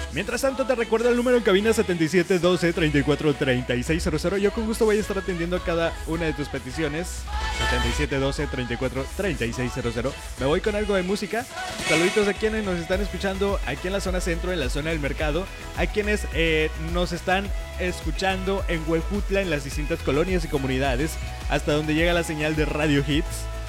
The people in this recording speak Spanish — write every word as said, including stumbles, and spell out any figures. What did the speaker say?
Mientras tanto, te recuerdo el número en cabina setenta y siete doce treinta y cuatro treinta y seis cero cero. Yo con gusto voy a estar atendiendo cada una de tus peticiones. setenta y siete doce treinta y cuatro treinta y seis cero cero. Me voy con algo de música. Saluditos a quienes nos están escuchando aquí en la zona centro, en la zona del mercado. A quienes eh, nos están escuchando en Huejutla, en las distintas colonias y comunidades, hasta donde llega la señal de Radio Hits.